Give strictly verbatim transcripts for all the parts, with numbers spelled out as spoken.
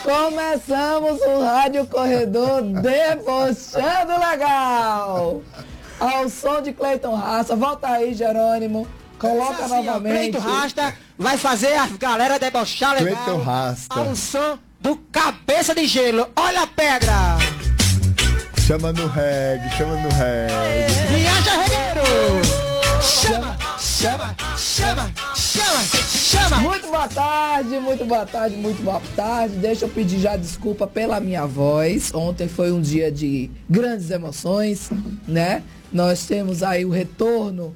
Começamos o Rádio Corredor debochando legal. Ao som de Cleiton Rasta. Volta aí, Jerônimo. Coloca assim, novamente. Cleiton Rasta vai fazer a galera debochar legal. Cleiton Rasta. Ao som do Cabeça de Gelo. Olha a pedra. Chama no reggae, chama no reggae. Viaja, regueiro. Chama, chama, chama, chama, chama. Muito boa tarde, muito boa tarde, muito boa tarde. Deixa eu pedir já desculpa pela minha voz. Ontem foi um dia de grandes emoções, né? Nós temos aí o retorno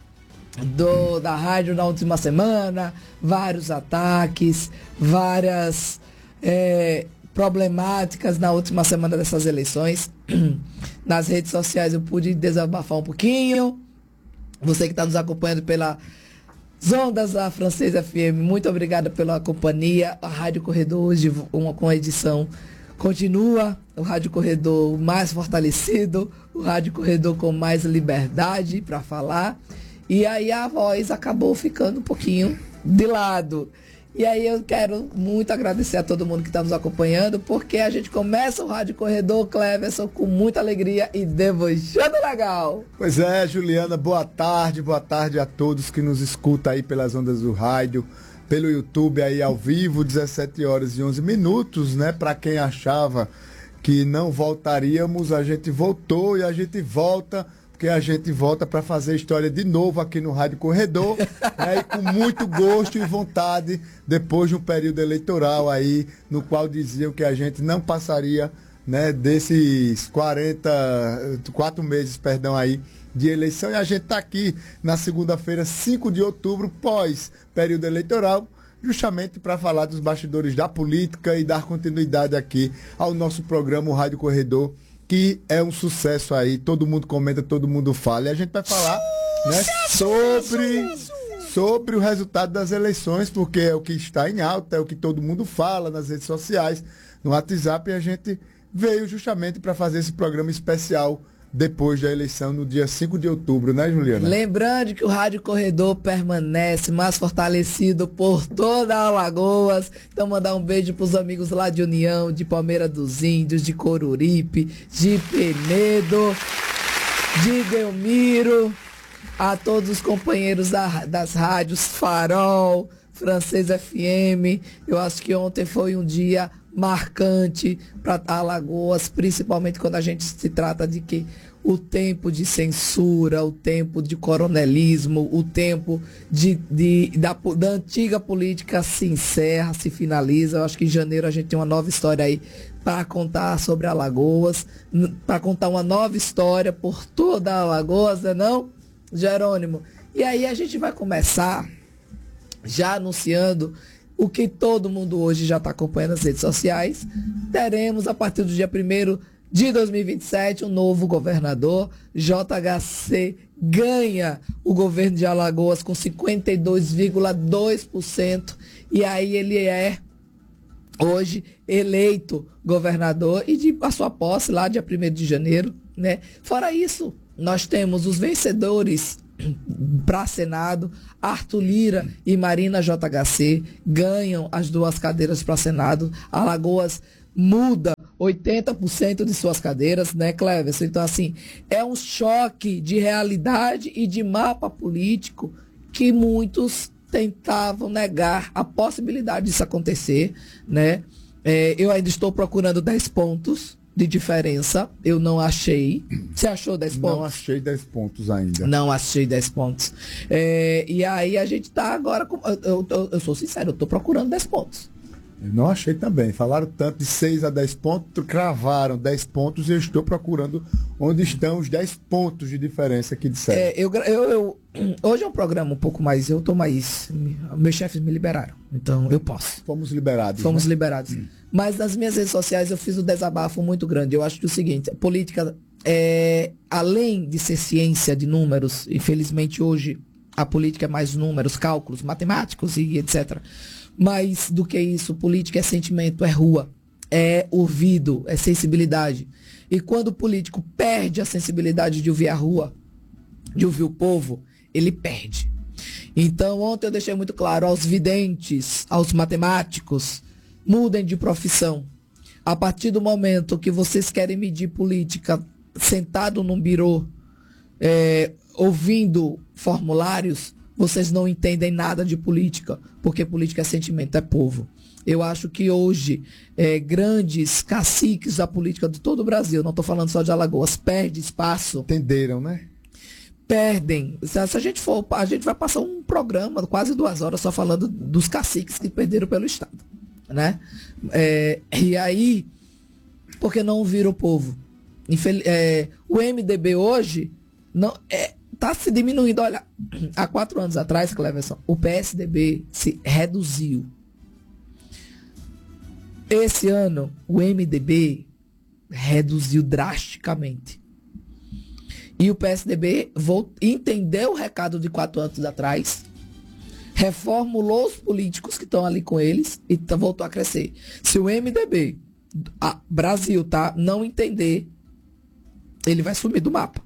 do, da rádio na última semana, vários ataques, várias é, problemáticas na última semana dessas eleições. Nas redes sociais eu pude desabafar um pouquinho. Você que está nos acompanhando pela ondas da Francesa F M, muito obrigada pela companhia. A Rádio Corredor hoje, uma, com a edição, continua. O Rádio Corredor mais fortalecido, o Rádio Corredor com mais liberdade para falar. E aí a voz acabou ficando um pouquinho de lado. E aí eu quero muito agradecer a todo mundo que está nos acompanhando, porque a gente começa o Rádio Corredor, Cleverson, com muita alegria e debochando legal. Pois é, Juliana, boa tarde, boa tarde a todos que nos escutam aí pelas ondas do rádio, pelo YouTube aí ao vivo, dezessete horas e onze minutos, né? Para quem achava que não voltaríamos, a gente voltou e a gente volta, porque a gente volta para fazer história de novo aqui no Rádio Corredor, né, e com muito gosto e vontade, depois de um período eleitoral aí, no qual diziam que a gente não passaria, né, desses quarenta, quatro meses, perdão, aí, de eleição, e a gente está aqui na segunda-feira, cinco de outubro, pós período eleitoral, justamente para falar dos bastidores da política e dar continuidade aqui ao nosso programa, o Rádio Corredor, que é um sucesso aí, todo mundo comenta, todo mundo fala, e a gente vai falar, né, sobre, sobre o resultado das eleições, porque é o que está em alta, é o que todo mundo fala nas redes sociais, no WhatsApp, e a gente veio justamente para fazer esse programa especial depois da eleição, no dia cinco de outubro, né, Juliana? Lembrando que o Rádio Corredor permanece mais fortalecido por toda a Alagoas. Então, mandar um beijo para os amigos lá de União, de Palmeira dos Índios, de Coruripe, de Penedo, de Delmiro, a todos os companheiros da, das rádios Farol, Francesa F M. Eu acho que ontem foi um dia marcante para Alagoas, principalmente quando a gente se trata de que o tempo de censura, o tempo de coronelismo, o tempo de, de, da, da antiga política se encerra, se finaliza. Eu acho que em janeiro a gente tem uma nova história aí para contar sobre Alagoas, para contar uma nova história por toda Alagoas, não é não, Jerônimo? E aí a gente vai começar já anunciando o que todo mundo hoje já está acompanhando nas redes sociais. Teremos, a partir do dia primeiro de dois mil e vinte e sete, um novo governador. J H C ganha o governo de Alagoas com cinquenta e dois vírgula dois por cento. E aí ele é, hoje, eleito governador e de a sua posse lá dia primeiro de janeiro, né? Fora isso, nós temos os vencedores para Senado. Arthur Lira e Marina J H C ganham as duas cadeiras para Senado. Alagoas muda oitenta por cento de suas cadeiras, né, Cleverson? Então, assim, é um choque de realidade e de mapa político que muitos tentavam negar a possibilidade disso acontecer, né? É, eu ainda estou procurando dez pontos de diferença, eu não achei. Você achou dez pontos? Não achei dez pontos ainda. Não achei dez pontos. É, e aí a gente tá agora, com, eu, eu, eu sou sincero, eu tô procurando dez pontos. Eu não achei também. Falaram tanto de seis a dez pontos, cravaram dez pontos e eu estou procurando onde estão os dez pontos de diferença que disseram. É, eu, eu, eu, hoje é um programa um pouco mais, eu tô mais, meus chefes me liberaram, então eu posso. Fomos liberados. Fomos né? liberados. Hum. Mas nas minhas redes sociais eu fiz um desabafo muito grande. Eu acho que é o seguinte, a política, é, além de ser ciência de números, infelizmente hoje a política é mais números, cálculos, matemáticos e etcétera. Mais do que isso, política é sentimento, é rua, é ouvido, é sensibilidade. E quando o político perde a sensibilidade de ouvir a rua, de ouvir o povo, ele perde. Então, ontem eu deixei muito claro aos videntes, aos matemáticos, Mudem de profissão. A partir do momento que vocês querem medir política sentado num birô, é, ouvindo formulários, vocês não entendem nada de política, porque política é sentimento, é povo. Eu acho que hoje, é, grandes caciques da política de todo o Brasil, não estou falando só de Alagoas, perde espaço. Entenderam, né? Perdem. Se a gente for, a gente vai passar um programa, quase duas horas, só falando dos caciques que perderam pelo Estado, né? É, e aí, porque não vira o povo? Infel é, o M D B hoje não é, tá se diminuindo. Olha, há quatro anos atrás, Cleverson, o P S D B se reduziu. Esse ano, o M D B reduziu drasticamente. E o P S D B voltou, entendeu o recado de quatro anos atrás, reformulou os políticos que estão ali com eles e voltou a crescer. Se o M D B, a Brasil, tá, não entender, ele vai sumir do mapa.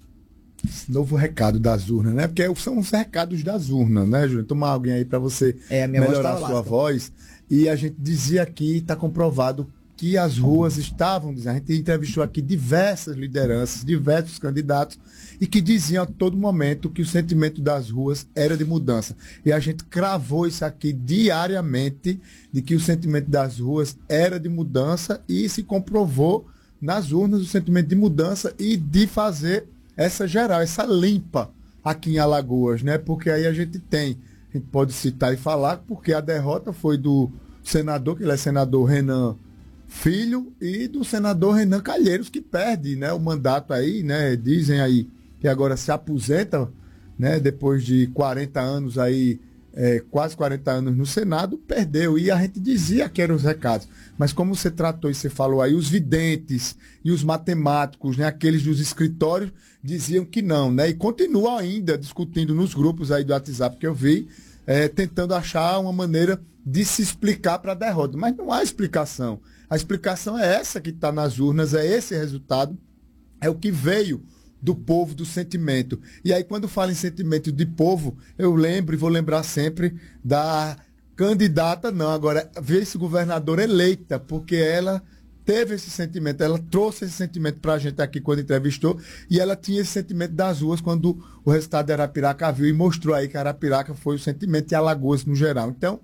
Esse novo recado das urnas, né? Porque são os recados das urnas, né, Júlio? Tomar alguém aí para você é, a minha melhorar voz tá a sua voz. E a gente dizia aqui, está comprovado, que as ruas estavam, a gente entrevistou aqui diversas lideranças, diversos candidatos, e que diziam a todo momento que o sentimento das ruas era de mudança. E a gente cravou isso aqui diariamente, de que o sentimento das ruas era de mudança, e se comprovou nas urnas o sentimento de mudança e de fazer essa geral, essa limpa aqui em Alagoas, né? Porque aí a gente tem, a gente pode citar e falar, porque a derrota foi do senador, que ele é senador Renan Filho, e do senador Renan Calheiros, que perde, né, o mandato aí, né? Dizem aí que agora se aposenta, né, depois de quarenta anos aí, é, quase quarenta anos no Senado, perdeu. E a gente dizia que eram os recados. Mas como você tratou e você falou aí, os videntes e os matemáticos, né, aqueles dos escritórios, diziam que não, né? E continuam ainda discutindo nos grupos aí do WhatsApp que eu vi, é, tentando achar uma maneira de se explicar para a derrota. Mas não há explicação. A explicação é essa que está nas urnas, é esse resultado, é o que veio do povo, do sentimento. E aí, quando falo em sentimento de povo, eu lembro e vou lembrar sempre da candidata, não, agora, vice-governadora eleita, porque ela teve esse sentimento, ela trouxe esse sentimento para a gente aqui quando entrevistou, e ela tinha esse sentimento das ruas quando o resultado de Arapiraca viu e mostrou aí que Arapiraca foi o sentimento de Alagoas no geral. Então,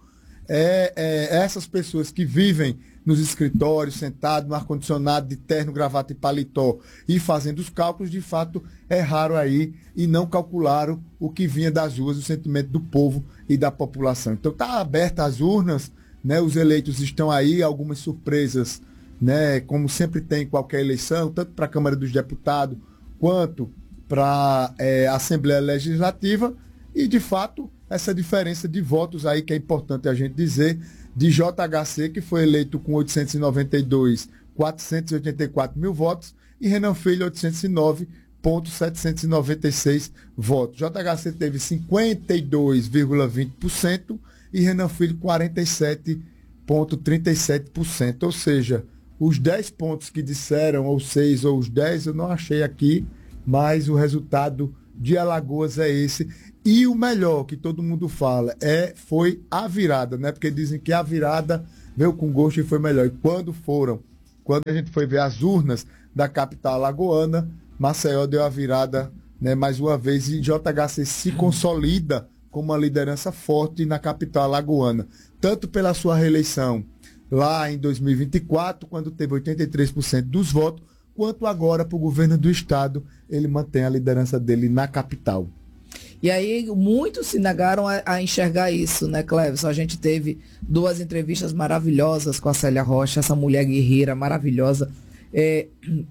é, é essas pessoas que vivem nos escritórios, sentados no ar-condicionado, de terno, gravata e paletó, e fazendo os cálculos, de fato, erraram aí e não calcularam o que vinha das ruas, o sentimento do povo e da população. Então, está aberta as urnas, né? Os eleitos estão aí, algumas surpresas, né? Como sempre tem em qualquer eleição, tanto para a Câmara dos Deputados, quanto para é, a Assembleia Legislativa, e, de fato, essa diferença de votos aí que é importante a gente dizer, de J H C, que foi eleito com oitocentos e noventa e dois mil quatrocentos e oitenta e quatro mil votos, e Renan Filho, oitocentos e nove mil setecentos e noventa e seis votos. J H C teve cinquenta e dois vírgula vinte por cento e Renan Filho quarenta e sete vírgula trinta e sete por cento. Ou seja, os dez pontos que disseram, ou seis ou os dez, eu não achei aqui, mas o resultado de Alagoas é esse. E o melhor que todo mundo fala é, foi a virada, né? Porque dizem que a virada veio com gosto e foi melhor. E quando foram, quando a gente foi ver as urnas da capital alagoana, Maceió deu a virada, né, mais uma vez, e J H C se consolida como uma liderança forte na capital alagoana. Tanto pela sua reeleição lá em dois mil e vinte e quatro, quando teve oitenta e três por cento dos votos, quanto agora para o governo do estado, ele mantém a liderança dele na capital. E aí muitos se negaram a, a enxergar isso, né, Cleves? A gente teve duas entrevistas maravilhosas com a Célia Rocha, essa mulher guerreira maravilhosa. É,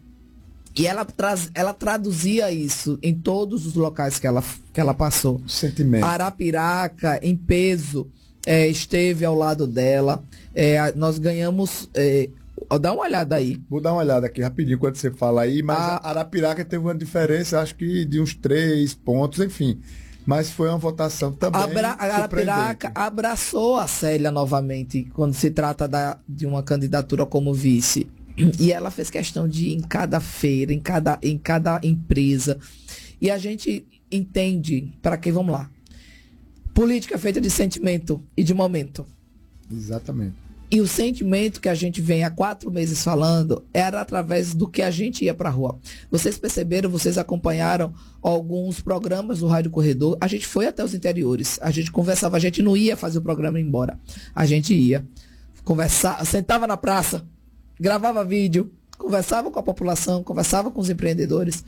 e ela, traz, ela traduzia isso em todos os locais que ela, que ela passou. Sentimento. Arapiraca, em peso, é, esteve ao lado dela. É, nós ganhamos... É, dá uma olhada aí. Vou dar uma olhada aqui rapidinho enquanto você fala aí, mas a Arapiraca teve uma diferença, acho que de uns três pontos, enfim. Mas foi uma votação também Abra, a Arapiraca abraçou a Célia novamente, quando se trata da, de uma candidatura como vice. E ela fez questão de ir em cada feira, em cada, em cada empresa. E a gente entende, para que, vamos lá, política feita de sentimento e de momento. Exatamente. E o sentimento que a gente vem há quatro meses falando era através do que a gente ia para a rua. Vocês perceberam, vocês acompanharam alguns programas do Rádio Corredor. A gente foi até os interiores, a gente conversava, a gente não ia fazer o programa e ir embora. A gente ia, conversava, sentava na praça, gravava vídeo, conversava com a população, conversava com os empreendedores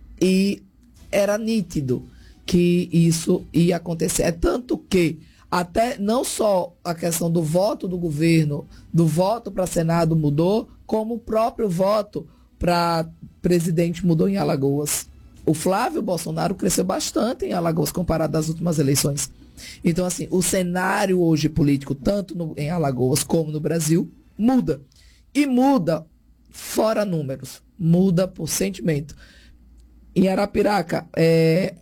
e era nítido que isso ia acontecer. É tanto que até não só a questão do voto do governo, do voto para Senado mudou, como o próprio voto para presidente mudou em Alagoas. O Flávio Bolsonaro cresceu bastante em Alagoas comparado às últimas eleições. Então, assim, o cenário hoje político, tanto no, em Alagoas como no Brasil, muda. E muda fora números, muda por sentimento. Em Arapiraca, é,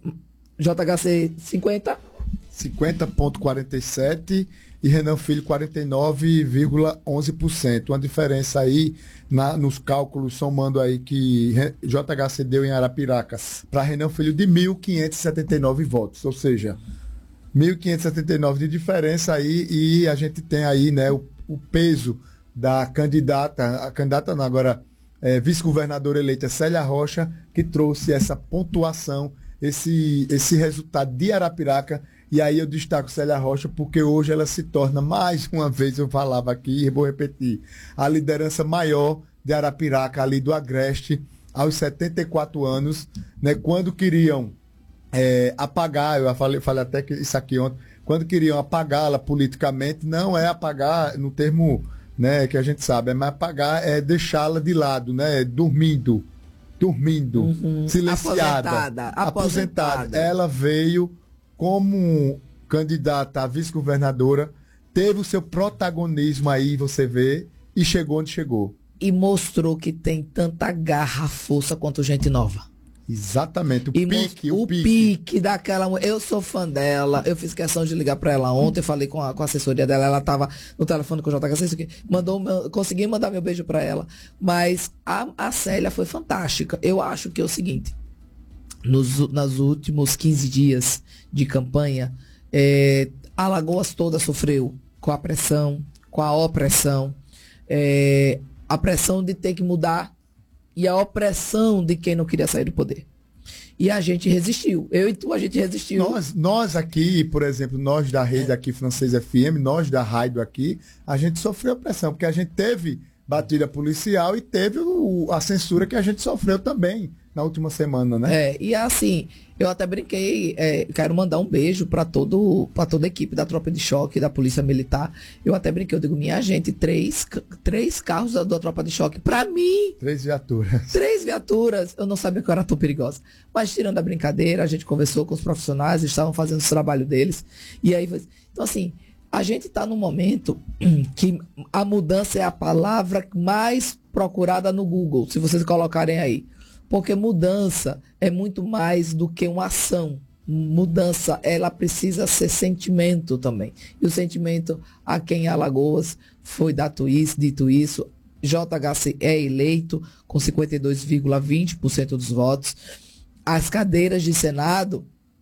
J H C cinquenta... cinquenta vírgula quarenta e sete e Renan Filho quarenta e nove vírgula onze por cento. Uma diferença aí na, nos cálculos, somando aí que J H C deu em Arapiraca para Renan Filho de mil quinhentos e setenta e nove votos, ou seja, mil quinhentos e setenta e nove de diferença aí, e a gente tem aí, né, o, o peso da candidata, a candidata não, agora é, vice-governadora eleita Célia Rocha, que trouxe essa pontuação, esse, esse resultado de Arapiraca. E aí eu destaco Célia Rocha porque hoje ela se torna, mais uma vez eu falava aqui e vou repetir, a liderança maior de Arapiraca, ali do Agreste, aos setenta e quatro anos, né, quando queriam é, apagar, eu falei, falei até que isso aqui ontem, quando queriam apagá-la politicamente, não é apagar no termo, né, que a gente sabe, é mais apagar, é deixá-la de lado, né, dormindo, dormindo, uhum. silenciada, aposentada, aposentada. aposentada. Ela veio como candidata a vice-governadora, teve o seu protagonismo aí, você vê, e chegou onde chegou. E mostrou que tem tanta garra, força quanto gente nova. Exatamente, o e pique, o, o pique. pique daquela mulher. Eu sou fã dela, eu fiz questão de ligar para ela ontem, falei com a, com a assessoria dela, ela estava no telefone com o J H C, mandou meu, consegui mandar meu beijo para ela. Mas a, a Célia foi fantástica. Eu acho que é o seguinte, nos, nos últimos quinze dias de campanha, é, Alagoas toda sofreu com a pressão, com a opressão, é, a pressão de ter que mudar e a opressão de quem não queria sair do poder. E a gente resistiu. Eu e tu, a gente resistiu. Nós, nós aqui, por exemplo, nós da rede aqui, Francês F M, nós da rádio aqui, a gente sofreu pressão, porque a gente teve batida policial e teve o, a censura que a gente sofreu também na última semana, né? É, e assim, eu até brinquei, é, quero mandar um beijo para todo, para toda a equipe da Tropa de Choque, da Polícia Militar. Eu até brinquei, eu digo, minha gente, três, três carros da, da Tropa de Choque, para mim. Três viaturas. Três viaturas. Eu não sabia que eu era tão perigosa. Mas tirando a brincadeira, a gente conversou com os profissionais, eles estavam fazendo o trabalho deles. E aí, então assim, a gente está num momento que a mudança é a palavra mais procurada no Google, se vocês colocarem aí. Porque mudança é muito mais do que uma ação. Mudança, ela precisa ser sentimento também. E o sentimento aqui em Alagoas foi dito isso, dito isso. J H C é eleito com cinquenta e dois vírgula vinte por cento dos votos. As cadeiras de Senado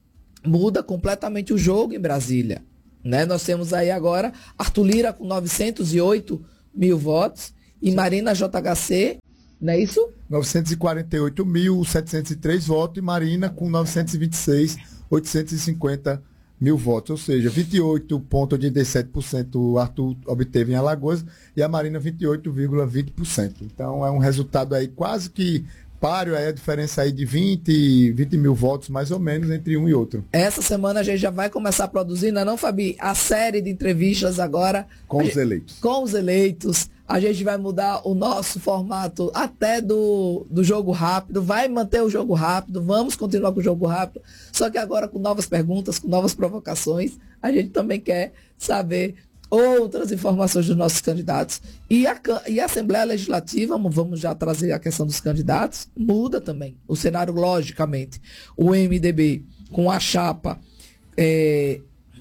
muda completamente o jogo em Brasília. Né? Nós temos aí agora Arthur Lira com novecentos e oito mil votos e Marina J H C, não é isso? novecentos e quarenta e oito mil, setecentos e três votos e Marina com novecentos e vinte e seis, oitocentos e cinquenta mil votos. Ou seja, vinte e oito vírgula oitenta e sete por cento o Arthur obteve em Alagoas e a Marina vinte e oito vírgula vinte por cento. Então é um resultado aí quase que páreo, aí a diferença aí de vinte, vinte mil votos mais ou menos entre um e outro. Essa semana a gente já vai começar a produzir, não é não, Fabi? A série de entrevistas agora. Com os gente, eleitos. Com os eleitos. A gente vai mudar o nosso formato até do, do jogo rápido, vai manter o jogo rápido, vamos continuar com o jogo rápido, só que agora com novas perguntas, com novas provocações, a gente também quer saber outras informações dos nossos candidatos. E a, e a Assembleia Legislativa, vamos já trazer a questão dos candidatos, muda também o cenário, logicamente. O M D B, com a chapa, é,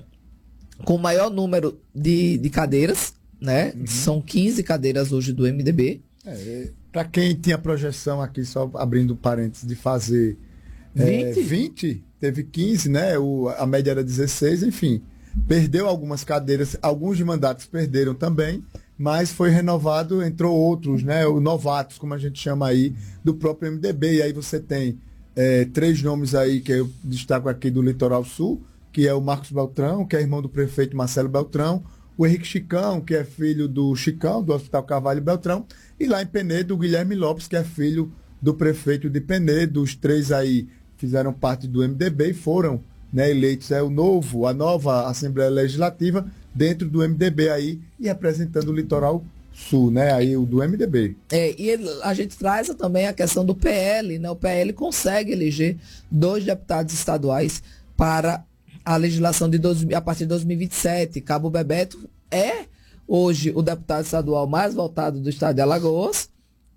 com o maior número de, de cadeiras, né? Uhum. São quinze cadeiras hoje do M D B. É, para quem tinha projeção aqui, só abrindo parênteses, de fazer vinte, é, vinte teve quinze, né? O, a média era dezesseis, enfim. Perdeu algumas cadeiras, alguns de mandatos perderam também. mas foi renovado, entrou outros, né? Os novatos, como a gente chama aí, do próprio M D B. E aí você tem é, três nomes aí que eu destaco aqui do Litoral Sul, que é o Marcos Beltrão, que é irmão do prefeito Marcelo Beltrão, o Henrique Chicão, que é filho do Chicão, do Hospital Carvalho Beltrão, e lá em Penedo, o Guilherme Lopes, que é filho do prefeito de Penedo. Os três aí fizeram parte do M D B e foram, né, eleitos. É o novo, a nova Assembleia Legislativa dentro do M D B aí e representando o Litoral Sul, né, aí o do M D B. É, e ele, a gente traz também a questão do P L, né? O P L consegue eleger dois deputados estaduais para a legislação de dois, a partir de dois mil e vinte e sete. Cabo Bebeto é hoje o deputado estadual mais votado do estado de Alagoas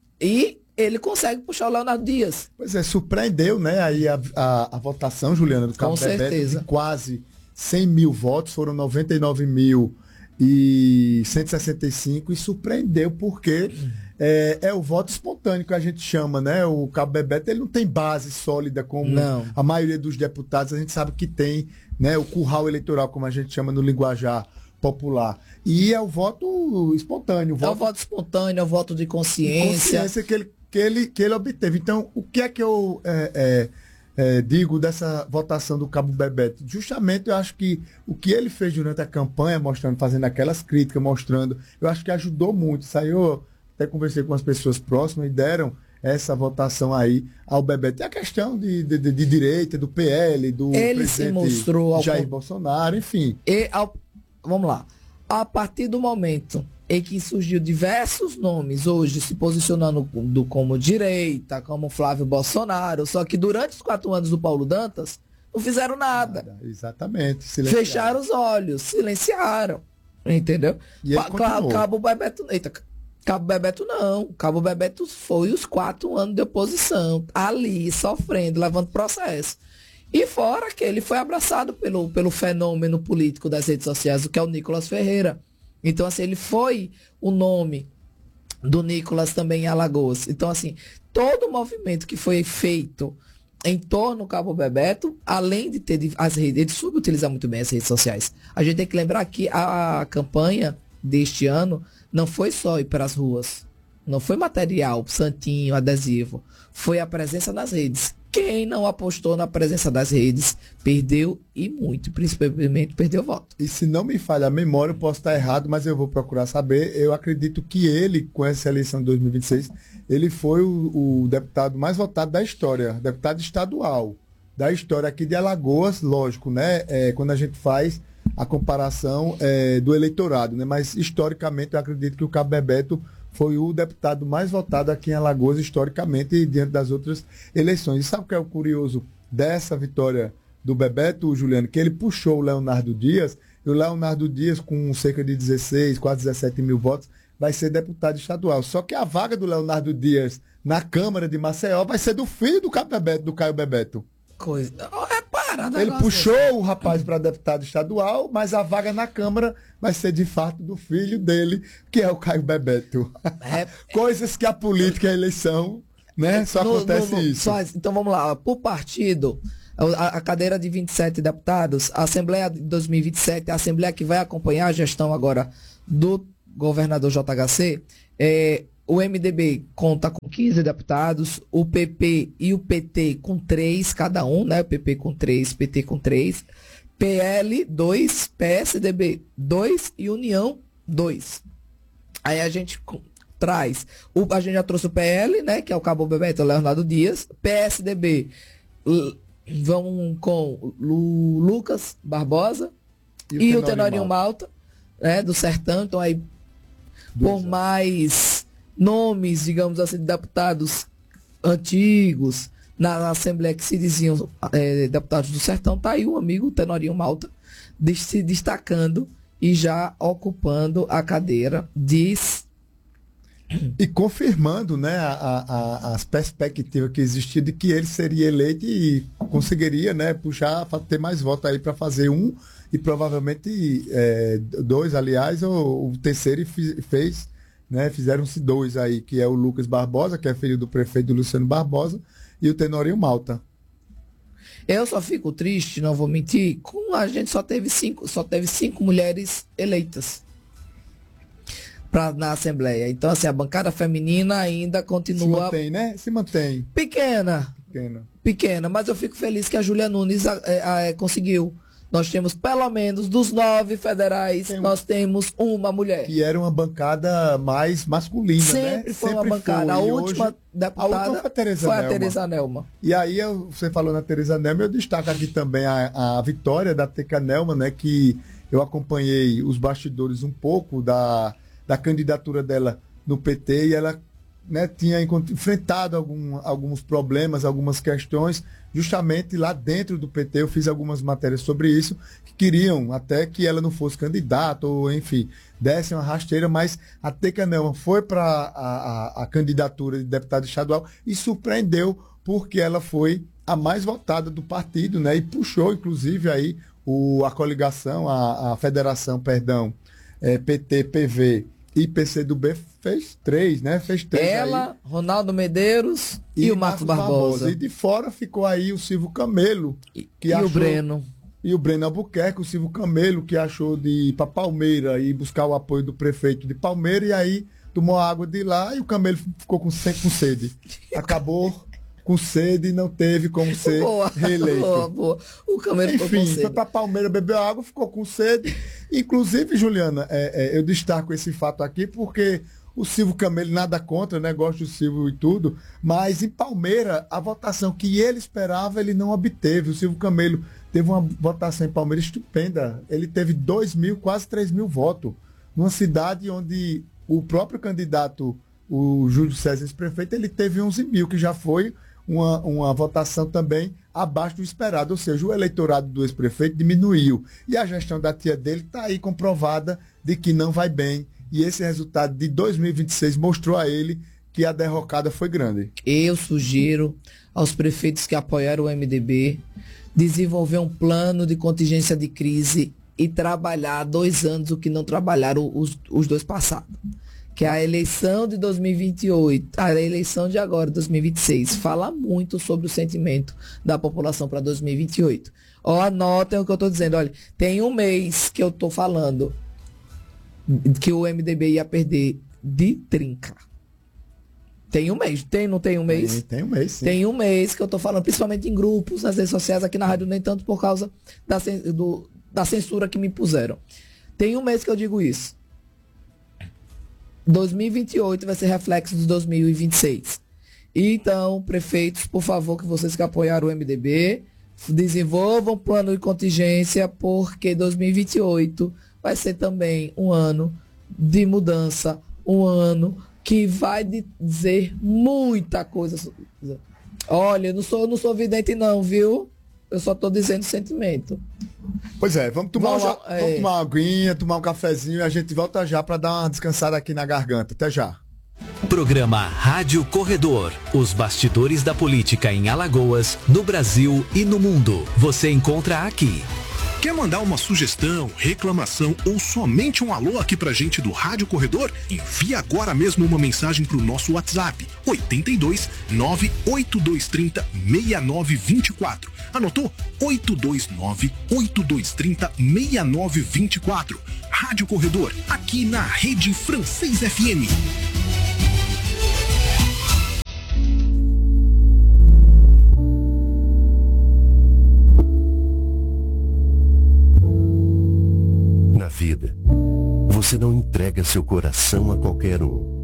e ele consegue puxar o Leonardo Dias. Pois é, surpreendeu, né, aí a, a, a votação, Juliana, do Cabo Com Bebeto, certeza. de quase cem mil votos, foram noventa e nove mil e cento e sessenta e cinco, e surpreendeu porque é, é o voto espontâneo que a gente chama, né? O Cabo Bebeto, ele não tem base sólida como Não. a maioria dos deputados, a gente sabe que tem, né, o curral eleitoral, como a gente chama no linguajar popular. E é o voto espontâneo. O É o voto voto espontâneo, é o voto de consciência. consciência que ele, que ele, que ele obteve. Então, o que é que eu é, é, é, digo dessa votação do Cabo Bebeto? Justamente, eu acho que o que ele fez durante a campanha, mostrando, fazendo aquelas críticas, mostrando, eu acho que ajudou muito. Saiu, até conversei com as pessoas próximas e deram essa votação aí ao Bebeto. E a questão de, de, de direita, do P L, do Ele se mostrou ao Jair ponto- Bolsonaro, enfim. E ao- vamos lá. A partir do momento em que surgiu diversos nomes hoje se posicionando do, como direita, como Flávio Bolsonaro, só que durante os quatro anos do Paulo Dantas, não fizeram nada. Nada, exatamente. silenciado. Fecharam os olhos, silenciaram. Entendeu? E ele Pa- Cla- continuou. Cabo Bebeto. Eita, Cabo Bebeto não. Cabo Bebeto foi os quatro anos de oposição. Ali, sofrendo, levando processo. E fora que ele foi abraçado pelo, pelo fenômeno político das redes sociais, o que é o Nicolas Ferreira. Então, assim, ele foi o nome do Nicolas também em Alagoas. Então, assim, todo o movimento que foi feito em torno do Cabo Bebeto, além de ter as redes, ele soube utilizar muito bem as redes sociais. A gente tem que lembrar que a campanha deste ano não foi só ir para as ruas. Não foi material, santinho, adesivo. Foi a presença nas redes. Quem não apostou na presença das redes perdeu e muito, principalmente perdeu voto. E se não me falha a memória, eu posso estar errado, mas eu vou procurar saber. Eu acredito que ele, com essa eleição de dois mil e vinte e seis, ele foi o, o deputado mais votado da história, deputado estadual da história aqui de Alagoas, lógico, né? É, quando a gente faz a comparação é, do eleitorado, né? Mas historicamente eu acredito que o Cabo Bebeto foi o deputado mais votado aqui em Alagoas, historicamente, diante das outras eleições. E sabe o que é o curioso dessa vitória do Bebeto, Juliano? Que ele puxou o Leonardo Dias, e o Leonardo Dias, com cerca de dezesseis, quase dezessete mil votos, vai ser deputado estadual. Só que a vaga do Leonardo Dias na Câmara de Maceió vai ser do filho do Cabo Bebeto, do Caio Bebeto. Coisa. É parada. Ele puxou o rapaz para deputado estadual, mas a vaga na Câmara vai ser de fato do filho dele, que é o Caio Bebeto. É, Coisas que a política e a eleição, né? Só No- acontece no- no- isso. só- então vamos lá. Por partido, a, a cadeira de vinte e sete deputados, a Assembleia de dois mil e vinte e sete, a Assembleia que vai acompanhar a gestão agora do governador J H C, é, o M D B conta com quinze deputados, o P P e o P T com três cada um, né? O P P com três, P T com três, P L dois, P S D B dois e União dois. Aí a gente co- traz, o, a gente já trouxe o P L, né? Que é o Cabo Bebeto, Leonardo Dias, P S D B l- vão com Lu- Lucas Barbosa e, o Tenorinho Malta, né? Do Sertão. Então aí, por Dois, mais nomes, digamos assim, de deputados antigos na, na Assembleia que se diziam eh, deputados do Sertão, tá aí o amigo Tenorinho Malta de- se destacando e já ocupando a cadeira de E confirmando, né, a- a- a- as perspectivas que existiam de que ele seria eleito e conseguiria, né, puxar, fa- ter mais votos aí para fazer um e provavelmente é, dois, aliás, o, o terceiro fi- fez, né, fizeram-se dois aí, que é o Lucas Barbosa, que é filho do prefeito Luciano Barbosa, e o Tenorinho Malta. Eu só fico triste, não vou mentir, com a gente só teve cinco, só teve cinco mulheres eleitas. pra, na Assembleia. Então, assim, a bancada feminina ainda continua... Se mantém, né? Se mantém. Pequena. Pequena. Pequena, mas eu fico feliz que a Júlia Nunes a, a, a, conseguiu. Nós temos, pelo menos, dos nove federais, Tem... nós temos uma mulher. Que era uma bancada mais masculina, Sempre né? Foi Sempre uma bancada. Foi. A última hoje, deputada a última foi a Tereza foi Nelma. a Tereza Nelma. E aí, eu, você falou na Tereza Nelma, eu destaco aqui também a, a vitória da Teca Nelma, né? Que eu acompanhei os bastidores um pouco da, da candidatura dela no P T e ela, né, tinha enfrentado algum, alguns problemas, algumas questões, justamente lá dentro do P T. Eu fiz algumas matérias sobre isso, que queriam até que ela não fosse candidata, ou enfim, desse uma rasteira, mas a Teca Nelma foi para a, a, a candidatura de deputada estadual e surpreendeu, porque ela foi a mais votada do partido, né, e puxou, inclusive, aí o, a coligação, a, a federação, perdão, é, P T, P V e P C do B fez três, né? Fez três. Ela, aí. Ronaldo Medeiros e, e o Marcos, Marcos Barbosa. Barbosa. E de fora ficou aí o Silvio Camelo. Que e achou, o Breno. E o Breno Albuquerque, o Silvio Camelo, que achou de ir para Palmeira e buscar o apoio do prefeito de Palmeira, e aí tomou água de lá e o Camelo ficou com, com sede. Acabou com sede e não teve como ser boa, reeleito. Boa, boa. O Camelo Enfim, ficou com sede. Foi para Palmeira, bebeu água, ficou com sede. Inclusive, Juliana, é, é, eu destaco esse fato aqui porque o Silvio Camelo, nada contra, né? Gosto do Silvio e tudo, mas em Palmeira, a votação que ele esperava, ele não obteve. O Silvio Camelo teve uma votação em Palmeira estupenda. Ele teve dois mil, quase três mil votos, numa cidade onde o próprio candidato, o Júlio César, ex-prefeito, ele teve onze mil, que já foi uma, uma votação também abaixo do esperado. Ou seja, o eleitorado do ex-prefeito diminuiu. E a gestão da tia dele está aí comprovada de que não vai bem. E esse resultado de dois mil e vinte e seis mostrou a ele que a derrocada foi grande. Eu sugiro aos prefeitos que apoiaram o M D B desenvolver um plano de contingência de crise e trabalhar dois anos o que não trabalharam os, os dois passados. Que é a eleição de dois mil e vinte e oito, a eleição de agora, dois mil e vinte e seis, fala muito sobre o sentimento da população para dois mil e vinte e oito. Ó, anotem o que eu estou dizendo. Olha, tem um mês que eu estou falando que o M D B ia perder de trinca. Tem um mês. Tem, não tem um mês? Tem, tem um mês, sim. Tem um mês que eu tô falando, principalmente em grupos, nas redes sociais, aqui na rádio, nem tanto por causa da, do, da censura que me impuseram. Tem um mês que eu digo isso. dois mil e vinte e oito vai ser reflexo de dois mil e vinte e seis. Então, prefeitos, por favor, que vocês que apoiaram o M D B, desenvolvam um plano de contingência, porque dois mil e vinte e oito vai ser também um ano de mudança, um ano que vai dizer muita coisa. Olha, eu não sou, não sou vidente não, viu? Eu só estou dizendo sentimento. Pois é, vamos tomar, vamos, uma, é... vamos tomar uma aguinha, tomar um cafezinho e a gente volta já para dar uma descansada aqui na garganta. Até já. Programa Rádio Corredor. Os bastidores da política em Alagoas, no Brasil e no mundo. Você encontra aqui. Quer mandar uma sugestão, reclamação ou somente um alô aqui pra gente do Rádio Corredor? Envie agora mesmo uma mensagem pro nosso WhatsApp, oito dois nove oito dois três zero seis nove dois quatro. Anotou? oito dois nove oito dois três zero seis nove dois quatro. Rádio Corredor, aqui na Rede Francês F M. Na vida, você não entrega seu coração a qualquer um.